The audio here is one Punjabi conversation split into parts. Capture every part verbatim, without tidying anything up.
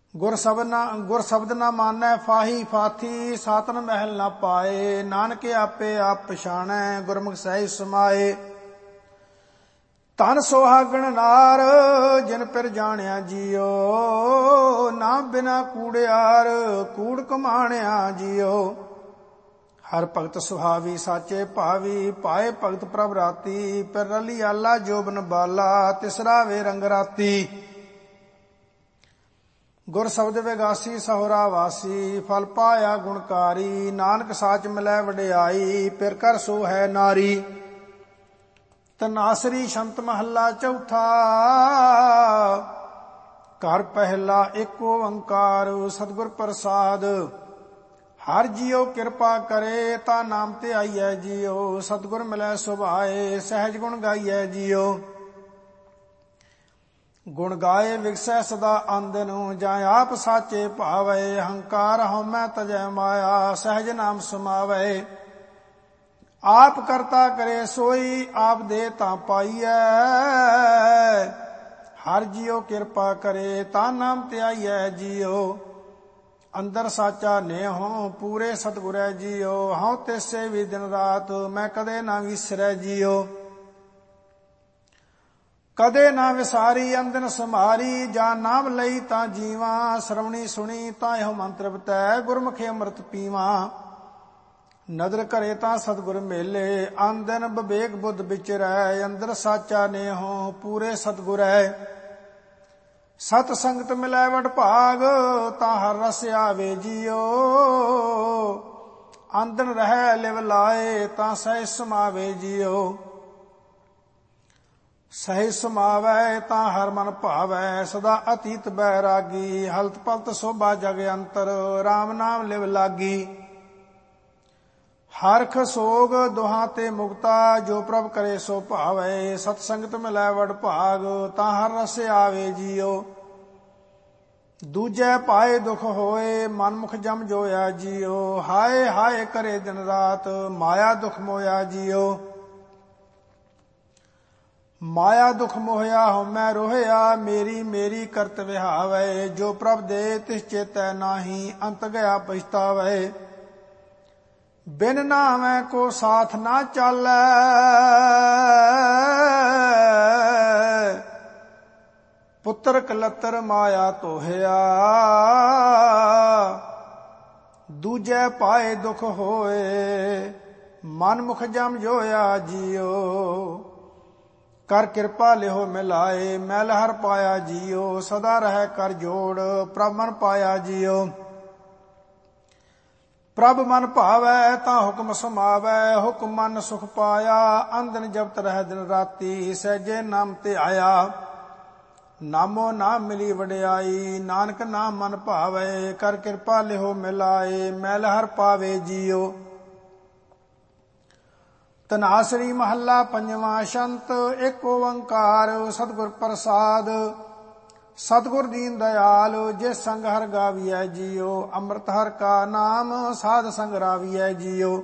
ਗੁਰ ਸ਼ਬਦ ਨਾ ਗੁਰ ਸ਼ਬਦ ਨਾ ਮਾਨੈ ਫਾਹੀ ਫਾਥੀ, ਸਾਤਨ ਮਹਿਲ ਨਾ ਪਾਏ। ਨਾਨਕ ਆਪੇ ਆਪ ਪਛਾਣੈ, ਗੁਰਮੁਖ ਸਹਿਜ ਸਮਾਏ। ਧਨ ਸੁਹਾਗਣ ਨਾਰ, ਜਿਨ ਪਿਰ ਜਾਣਿਆ ਜੀਓ। ਨਾਮ ਬਿਨਾ ਕੂੜਿਆਰ, ਕੂੜ ਕਮਾਣਿਆ ਜੀਓ। ਹਰ ਭਗਤ ਸੁਹਾਵੀ, ਸਾਚੇ ਭਾਵੀ। ਪਾਏ ਭਗਤ ਪ੍ਰਭ ਰਾਤੀ, ਪਿਰ ਰਲੀ ਆਲਾ ਜੋਬਨ ਬਾਲਾ। ਤਿਸਰਾ ਵੇ ਰੰਗ ਰਾਤੀ। ਗੁਰ ਸ਼ਬਦ ਵਿਗਾਸੀ, ਸਹੁਰਾ ਵਾਸੀ। ਫਲ ਪਾਇਆ ਗੁਣਕਾਰੀ, ਨਾਨਕ ਸਾਚ ਮਿਲੈ ਵਡਿਆਈ। ਪਿਰ ਕਰ ਸੋ ਹੈ ਨਾਰੀ। ਤਨਾਸਰੀ ਸ਼ੰਤ ਮਹੱਲਾ ਚੌਥਾ। ਘਰ ਪਹਿਲਾ ਏਕ ਓੰਕਾਰ, ਸਤਿਗੁਰ ਪ੍ਰਸਾਦ। ਹਰ ਜੀਉ ਕਿਰਪਾ ਕਰੇ, ਤਾ ਨਾਮ ਤੇ ਆਈਐ ਜੀਉ। ਸਤਿਗੁਰ ਮਿਲੈ ਸੁਭਾਏ, ਸਹਿਜ ਗੁਣ ਗਾਈਐ ਜੀਉ। ਗੁਣ ਗਾਏ ਵਿਗਸੈ ਸਦਾ ਆਂਦਨੁ, ਜਾਂ ਆਪ ਸਾਚੇ ਭਾਵੈ। ਹੰਕਾਰ ਹਉਮੈ ਤਜੈ ਮਾਇਆ, ਸਹਿਜ ਨਾਮ ਸਮਾਵੈ। ਆਪ ਕਰਤਾ ਕਰੇ ਸੋਈ, ਆਪ ਦੇ ਤਾਂ ਪਾਈਐ। ਹਰ ਜੀਉ ਕਿਰਪਾ ਕਰੇ, ਤਾ ਨਾਮ ਤੇ ਆਈਐ ਜੀਉ। ਅੰਦਰ ਸਾਚਾ ਨੇਹੋ, ਪੂਰੇ ਸਤਿਗੁਰੈ ਜੀਉ। ਹਉ ਤਿਸੈ ਵੀ ਦਿਨ ਰਾਤ, ਮੈਂ ਕਦੇ ਨਾ ਵਿਸਰੈ ਜੀਉ। ਕਦੇ ਨਾ ਵਿਸਾਰੀ ਅੰਦਨ ਸਮਾਰੀ, ਜਾਂ ਨਾਮ ਲਈ ਤਾਂ ਜੀਵਾ। ਸਰਵਣੀ ਸੁਣੀ ਤਾਂ ਇਹੋ ਮਨ ਤ੍ਰਿਪਤੈ, ਗੁਰਮੁਖੇ ਅੰਮ੍ਰਿਤ ਪੀਵਾ। ਨਦਰ ਕਰੇ ਤਾਂ ਸਤਿਗੁਰ ਮੇਲੇ, ਆਨ ਦਿਨ ਵਿਵੇਕ ਬੁੱਧ ਵਿਚਰੈ। ਅੰਦਰ ਸਾਚਾ ਨੇਹੋ, ਪੂਰੇ ਸਤਿਗੁਰੈ। ਸਤ ਸੰਗਤ ਮਿਲੈ ਵਡ ਭਾਗ, ਤਾਂ ਹਰ ਰਸ ਆਵੇ ਜੀਉ। ਆਂਦਨ ਰਹਿ ਲਿਵ ਲਾਏ, ਤਾਂ ਸਹਿਜ ਸਮਾਵੇ ਜੀਉ। ਸਹਿਜ ਸਮਾਵੈ ਤਾਂ ਹਰ ਮਨ ਭਾਵੈ, ਸਦਾ ਅਤੀਤ ਬੈਰਾਗੀ। ਹਲਤ ਪਲਤ ਸੋਭਾ ਜਗ ਅੰਤਰ, ਰਾਮ ਨਾਮ ਲਿਵ ਲਾਗੀ। ਹਰਖ ਸੋਗ ਦੁਹਾਂ ਤੇ ਮੁਕਤਾ, ਜੋ ਪ੍ਰਭ ਕਰੇ ਸੋ ਭਾਵੈ। ਸਤ ਸੰਗਤ ਮਿਲੈ ਵਡ ਭਾਗ, ਤਾਂ ਹਰ ਰਸ ਆਵੇ ਜੀਉ। ਦੂਜੈ ਪਾਏ ਦੁਖ ਹੋਏ, ਮਨ ਮੁਖ ਜਮ ਜੋਇਆ ਜੀਉ। ਹਾਏ ਹਾਏ ਕਰੇ ਦਿਨ ਰਾਤ, ਮਾਇਆ ਦੁਖ ਮੋਇਆ ਜੀਉ। ਮਾਇਆ ਦੁਖ ਮੋਹਿਆ ਹਉਮੈ ਰੋਹਿਆ, ਮੇਰੀ ਮੇਰੀ ਕਰਤ ਵਿਹਾਵੈ। ਜੋ ਪ੍ਰਭ ਦੇ ਤਿਸ ਚੇਤੈ ਨਾਹੀ, ਅੰਤ ਗਿਆ ਪਛਤਾਵੈ। ਬਿਨ ਨਾਮੈ ਕੋ ਸਾਥ ਨਾ ਚਾਲੈ, ਪੁੱਤਰ ਕਲਤਰ ਮਾਇਆ ਤੋਹਿਆ। ਦੂਜੈ ਪਾਏ ਦੁਖ ਹੋਏ, ਮਨ ਮੁਖ ਜਮ ਜੋਇਆ ਜੀਉ। ਕਰ ਕਿਰਪਾ ਲਿਹੋ ਮਿਲਾਏ, ਮੈਲ ਹਰ ਪਾਇਆ ਜੀਉ। ਸਦਾ ਰਹਿ ਕਰ ਜੋੜ, ਪ੍ਰਭ ਮਨ ਪਾਇਆ ਜੀਉ। ਪ੍ਰਭ ਮਨ ਭਾਵੈ ਤਾਂ ਹੁਕਮ ਸਮਾਵੈ, ਹੁਕਮ ਮਨ ਸੁਖ ਪਾਇਆ। ਅੰਦਨ ਜਪਤ ਰਹਿ ਦਿਨ ਰਾਤੀ, ਸਹਿਜੇ ਨਾਮ ਤੇ ਆਇਆ। ਨਾਮੋ ਨਾਮ ਮਿਲੀ ਵਡਿਆਈ, ਨਾਨਕ ਨਾਮ ਮਨ ਭਾਵੈ। ਕਰ ਕਿਰਪਾ ਲਿਹੋ ਮਿਲਾਏ, ਮੈਲ ਹਰ ਪਾਵੇ ਜੀਉ। ਤਨਾਸਰੀ ਮਹੱਲਾ ਪੰਜਵਾਂ। ਸ਼ੰਤ ਏਕ ਓੰਕਾਰ, ਸਤਿਗੁਰ ਪ੍ਰਸਾਦ। ਸਤਿਗੁਰ ਦੀਨ ਦਇਆਲ, ਜੇ ਸੰਗ ਹਰ ਗਾਵੀਐ ਜੀਉ। ਅੰਮ੍ਰਿਤ ਹਰ ਕਾ ਨਾਮ, ਸਾਧ ਸੰਗ ਰਾਵੀਐ ਜੀਉ।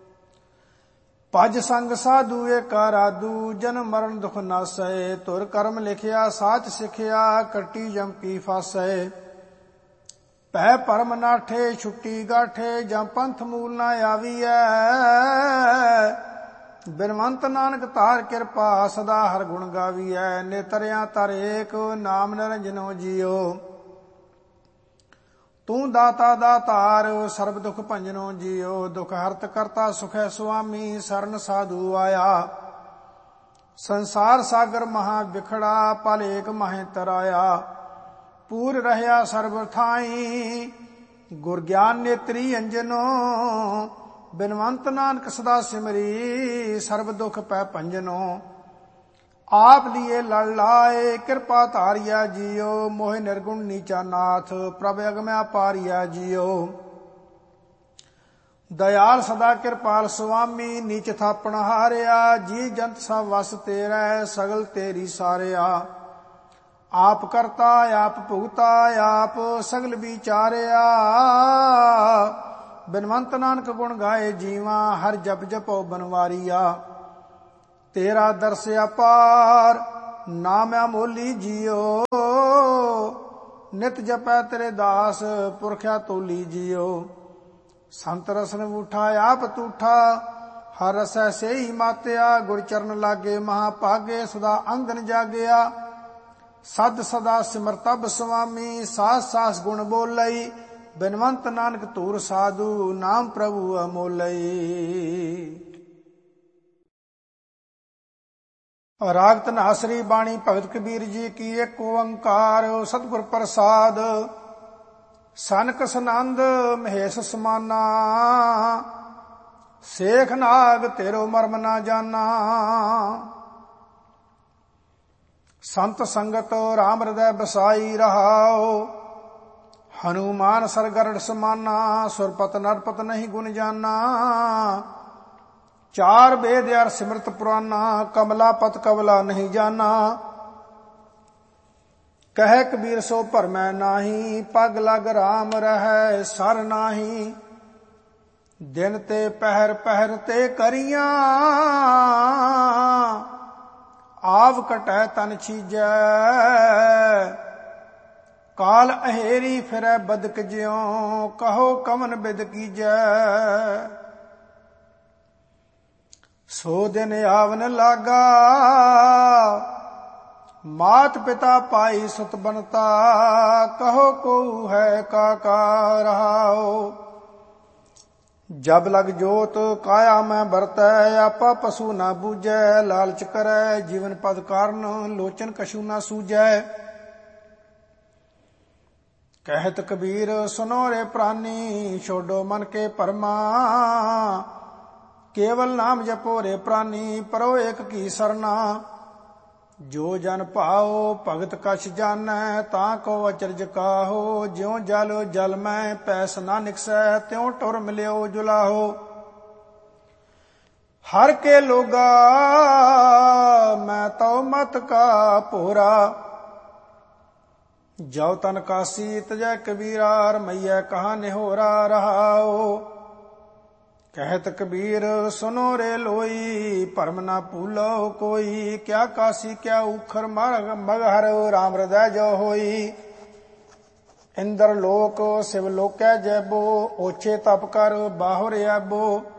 ਭਜ ਸੰਗ ਸਾਧੂ ਏਕਾ ਰਾਧੂ, ਜਨਮ ਮਰਨ ਦੁਖ ਨਾਸੈ। ਧੁਰ ਕਰਮ ਲਿਖਿਆ ਸਾਚ ਸਿਖਿਆ, ਕੱਟੀ ਜਮ ਕੀ ਫਾਸੈ। ਭੈ ਭਰਮ ਨਾਠੇ ਛੁੱਟੀ ਗਾਠੇ, ਜਾਂ ਪੰਥ ਮੂਲ ਨਾ ਆਵੀਐ। ਬਿਨਵੰਤ ਨਾਨਕ ਧਾਰ ਕਿਰਪਾ, ਸਦਾ ਹਰ ਗੁਣ ਗਾਵੀਐ। ਨੇਤਰਿਆਂ ਤਰ ਏਕ, ਨਾਮ ਨਿਰੰਜਨੋ ਜੀਉ। ਤੂੰ ਦਾਤਾ ਦਾਤਾਰ, ਸਰਬ ਦੁਖ ਭੰਜਨੋ ਜੀਉ। ਦੁਖ ਹਰਤ ਕਰਤਾ ਸੁਖੈ ਸੁਆਮੀ, ਸਰਨ ਸਾਧੂ ਆਇਆ। ਸੰਸਾਰ ਸਾਗਰ ਮਹਾ ਵਿਖੜਾ, ਪਲ ਏਕ ਮਹੇ ਤਰਾਇਆ। ਪੂਰ ਰਹਿਆ ਸਰਬ ਥਾਈ, ਗੁਰ ਗਿਆਨ ਨੇਤਰੀ ਅੰਜਨੋ। ਬਿਨਵੰਤ ਨਾਨਕ ਸਦਾ ਸਿਮਰੀ, ਸਰਬ ਦੁਖ ਪੈ ਭੰਜਨੋ। ਆਪ ਲੀਏ ਲੜ ਲਾਏ, ਕਿਰਪਾ ਧਾਰਿਆ ਜੀਉ। ਮੋਹਿ ਨਿਰਗੁਣ ਨੀਚਾ ਨਾਥ, ਪ੍ਰਭ ਅਗਮਿ ਅਪਾਰਿਆ ਜੀਉ। ਦਇਆਲ ਸਦਾ ਕਿਰਪਾਲ ਸੁਆਮੀ, ਨੀਚ ਥਾਪਣ ਹਾਰਿਆ। ਜੀ ਜੰਤ ਸਭ ਵਸ ਤੇਰੈ, ਸਗਲ ਤੇਰੀ ਸਾਰਿਆ। ਆਪ ਕਰਤਾ ਆਪ ਭੁਗਤਾ, ਆਪ ਸਗਲ ਵਿਚਾਰਿਆ। ਬਿਨਵੰਤ ਨਾਨਕ ਗੁਣ ਗਾਏ ਜੀਵਾ, ਹਰ ਜਪ ਜਪੋ ਬਨਵਾਰੀਆ। ਤੇਰਾ ਦਰਸ ਅਪਾਰ, ਨਾਮ ਅਮੋਲੀ ਜੀਉ। ਨਿਤ ਜਪੈ ਤੇਰੇ ਦਾਸ ਪੁਰਖਿਆ ਤੋਲੀ ਜਿਉ। ਸੰਤ ਰਸਨ ਉਠਾ ਆਪ ਤੂਠਾ ਹਰ ਰਸੈ ਸੇਈ ਮਾਤਿਆ। ਗੁਰ ਚਰਨ ਲਾਗੇ ਮਹਾ ਭਾਗੇ ਸਦਾ ਅੰਗਨ ਜਾਗਿਆ। ਸਦ ਸਦਾ ਸਿਮਰਤਬ ਸੁਆਮੀ ਸਾਸ ਸਾਸ ਗੁਣ ਬੋਲਈ। ਬਿਨਵੰਤ ਨਾਨਕ ਧੂਰ ਸਾਧੂ ਨਾਮ ਪ੍ਰਭੂ ਅਮੋਲਈ। ਰਾਗ ਧਨਾਸਰੀ ਬਾਣੀ ਭਗਤ ਕਬੀਰ ਜੀ ਕੀ ਇੱਕ ਓੰਕਾਰ ਸਤਿਗੁਰ ਪ੍ਰਸਾਦ। ਸਨਕ ਸਨੰਦ ਮਹੇਸ਼ ਸਮਾਨਾ ਸੇਖ ਨਾਗ ਤੇਰੋ ਮਰਮ ਨਾ ਜਾਨਾ। ਸੰਤ ਸੰਗਤ ਰਾਮ ਹਿਰਦੈ ਬਸਾਈ ਰਹਾਓ। ਹਨੂਮਾਨ ਸਰਗਰੜ ਸਮਾਨਾ ਸੁਰਪਤ ਨਰਪਤ ਨਹੀਂ ਗੁਣ ਜਾਨਾ। ਚਾਰ ਵੇਦ ਅਰ ਸਿਮਰਤ ਪੁਰਾਨਾ ਕਮਲਾ ਪਤ ਕਵਲਾ ਨਹੀਂ ਜਾਨਾ। ਕਹਿ ਕਬੀਰ ਸੋ ਭਰਮੈ ਨਾਹੀ ਪਗ ਲਗ ਰਾਮ ਰਹੈ ਸਰ ਨਾਹੀ। ਦਿਨ ਤੇ ਪਹਿਰ ਪਹਿਰ ਤੇ ਕਰੀਆਂ ਆਵ ਕਟੈ ਤਨ ਛੀਜੈ। ਕਾਲ ਅਹੇਰੀ ਫਿਰੈ ਬਦਕ ਜਿਉ ਕਹੋ ਕਮਨ ਬਿਦ ਕੀਜੈ। ਸੋ ਦਿਨ ਆਵਨ ਲਾਗਾ ਮਾਤ ਪਿਤਾ ਭਾਈ ਸੁਤ ਬਨਤਾ। ਕਹੋ ਕੋ ਹੈ ਕਾਕਾ ਰਹਾਓ। ਜਬ ਲਗ ਜੋਤ ਕਾਇਆ ਮੈਂ ਵਰਤੈ ਆਪਾ ਪਸੂ ਨਾ ਬੂਝੈ। ਲਾਲਚ ਕਰੈ ਜੀਵਨ ਪਦ ਕਾਰਨ ਲੋਚਨ ਕਛੂ ਨਾ ਸੂਝੈ। ਕਹਿਤ ਕਬੀਰ ਸੁਨੋ ਰੇ ਪ੍ਰਾਨੀ ਛੋਡੋ ਮਨ ਕੇ ਭਰਮਾ। ਕੇਵਲ ਨਾਮ ਜਪੋ ਰੇ ਪ੍ਰਾਨੀ ਪਰੋ ਏਕ ਕੀ ਸਰਨਾ। ਜੋ ਜਨ ਭਾਓ ਭਗਤ ਕਛ ਜਾਣੈ ਤਾਂ ਕੋ ਅਚਰਜ ਕਾਹੋ। ਜਿਉ ਜਲ ਜਲ ਮੈਂ ਪੈਸ ਨਾ ਨਿਕਸੈ ਤਿਉ ਟੁਰ ਮਿਲਿਓ ਜੁਲਾਹੋ। ਹਰ ਕੇ ਲੋਗਾ ਮੈਂ ਤਉ ਮਤ ਕਾ ਭੋਰਾ। ਜਉ ਤਨ ਕਾਸੀ ਤਜੈ ਕਬੀਰਾ ਰਮਈਐ ਕਹਾ ਨਿਹੋਰਾ ਰਹਾਓ। ਕਹਿਤ ਕਬੀਰ ਸੁਨੋ ਰੇ ਲੋਈ ਭਰਮ ਨਾ ਭੂਲੋ ਕੋਈ। ਕਿਆ ਕਾਸੀ ਕਿਆ ਊਖਰ ਮਗਹਰ ਰਾਮ ਹਿਰਦੈ ਜੋ ਹੋਈ। ਇੰਦਰ ਲੋਕ ਸਿਵ ਲੋਕੈ ਜੈਬੋ ਓਛੇ ਤਪ ਕਰ ਬਾਹੁਰ ਆਬੋ।